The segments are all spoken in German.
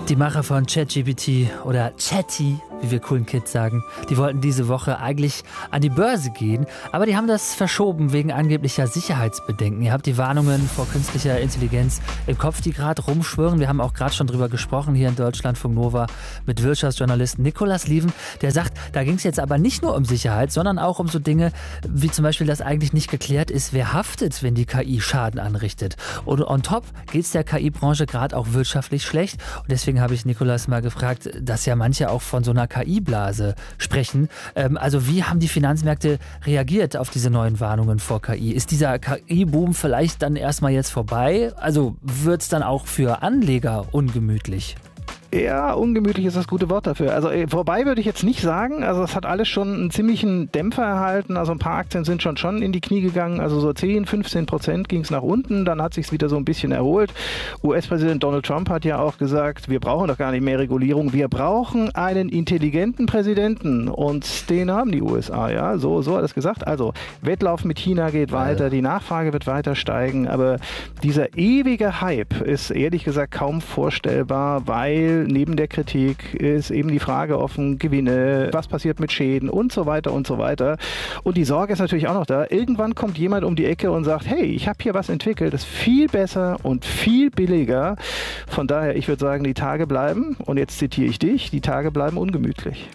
Die Macher von ChatGPT oder Chatty, wie wir coolen Kids sagen, die wollten diese Woche eigentlich an die Börse gehen, aber die haben das verschoben wegen angeblicher Sicherheitsbedenken. Ihr habt die Warnungen vor künstlicher Intelligenz im Kopf, die gerade rumschwirren. Wir haben auch gerade schon drüber gesprochen hier in Deutschlandfunk Nova mit Wirtschaftsjournalist Nicolas Lieven, der sagt, da ging es jetzt aber nicht nur um Sicherheit, sondern auch um so Dinge wie zum Beispiel, dass eigentlich nicht geklärt ist, wer haftet, wenn die KI Schaden anrichtet. Und on top geht es der KI-Branche gerade auch wirtschaftlich schlecht. Und deswegen habe ich Nicolas mal gefragt, dass ja manche auch von so einer KI-Blase sprechen. Also wie haben die Finanzmärkte reagiert auf diese neuen Warnungen vor KI? Ist dieser KI-Boom vielleicht dann erstmal jetzt vorbei? Also wird es dann auch für Anleger ungemütlich? Ja, ungemütlich ist das gute Wort dafür. Also vorbei würde ich jetzt nicht sagen. Also es hat alles schon einen ziemlichen Dämpfer erhalten. Also ein paar Aktien sind schon in die Knie gegangen. Also so 10-15% ging es nach unten. Dann hat sich wieder so ein bisschen erholt. US-Präsident Donald Trump hat ja auch gesagt, wir brauchen doch gar nicht mehr Regulierung. Wir brauchen einen intelligenten Präsidenten. Und den haben die USA, ja. So hat er es gesagt. Also Wettlauf mit China geht weiter. Die Nachfrage wird weiter steigen. Aber dieser ewige Hype ist ehrlich gesagt kaum vorstellbar, weil neben der Kritik ist eben die Frage offen, Gewinne, was passiert mit Schäden und so weiter und so weiter. Und die Sorge ist natürlich auch noch da. Irgendwann kommt jemand um die Ecke und sagt, hey, ich habe hier was entwickelt, das ist viel besser und viel billiger. Von daher, ich würde sagen, die Tage bleiben, und jetzt zitiere ich dich, die Tage bleiben ungemütlich.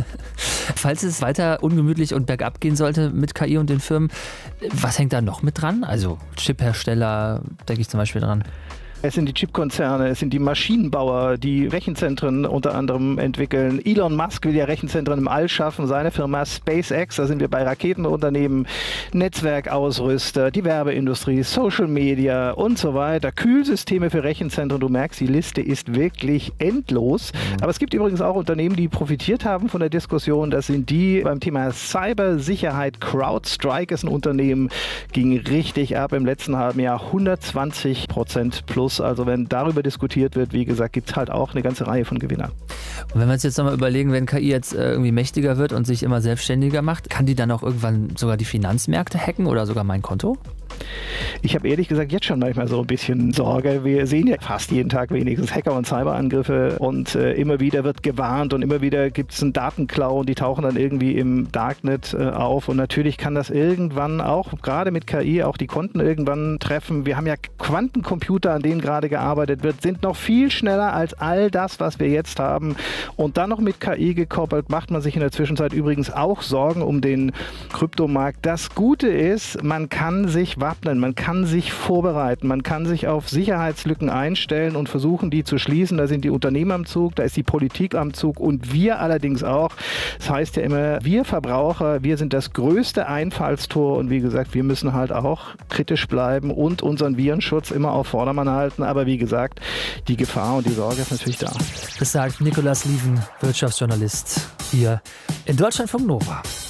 Falls es weiter ungemütlich und bergab gehen sollte mit KI und den Firmen, was hängt da noch mit dran? Also Chiphersteller, denke ich zum Beispiel dran. Es sind die Chipkonzerne, es sind die Maschinenbauer, die Rechenzentren unter anderem entwickeln. Elon Musk will ja Rechenzentren im All schaffen, seine Firma SpaceX, da sind wir bei Raketenunternehmen, Netzwerkausrüster, die Werbeindustrie, Social Media und so weiter, Kühlsysteme für Rechenzentren. Du merkst, die Liste ist wirklich endlos. Aber es gibt übrigens auch Unternehmen, die profitiert haben von der Diskussion. Das sind die beim Thema Cybersicherheit. CrowdStrike ist ein Unternehmen, ging richtig ab im letzten halben Jahr, 120% plus. Also wenn darüber diskutiert wird, wie gesagt, gibt es halt auch eine ganze Reihe von Gewinnern. Und wenn wir uns jetzt nochmal überlegen, wenn KI jetzt irgendwie mächtiger wird und sich immer selbstständiger macht, kann die dann auch irgendwann sogar die Finanzmärkte hacken oder sogar mein Konto? Ich habe ehrlich gesagt jetzt schon manchmal so ein bisschen Sorge. Wir sehen ja fast jeden Tag wenigstens Hacker- und Cyberangriffe und immer wieder wird gewarnt und immer wieder gibt es einen Datenklau und die tauchen dann irgendwie im Darknet auf. Und natürlich kann das irgendwann auch, gerade mit KI, auch die Konten irgendwann treffen. Wir haben ja Quantencomputer, an denen gerade gearbeitet wird, sind noch viel schneller als all das, was wir jetzt haben. Und dann noch mit KI gekoppelt, macht man sich in der Zwischenzeit übrigens auch Sorgen um den Kryptomarkt. Das Gute ist, man kann sich wappnen, man kann sich vorbereiten, man kann sich auf Sicherheitslücken einstellen und versuchen, die zu schließen. Da sind die Unternehmen am Zug, da ist die Politik am Zug und wir allerdings auch. Das heißt ja immer, wir Verbraucher, wir sind das größte Einfallstor und wie gesagt, wir müssen halt auch kritisch bleiben und unseren Virenschutz immer auf Vordermann halten. Aber wie gesagt, die Gefahr und die Sorge ist natürlich da. Das sagt Nicolas Lieven, Wirtschaftsjournalist hier in Deutschlandfunk Nova.